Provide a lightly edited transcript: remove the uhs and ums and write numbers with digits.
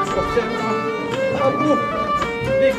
กับเส้นเอาลูกเด็ก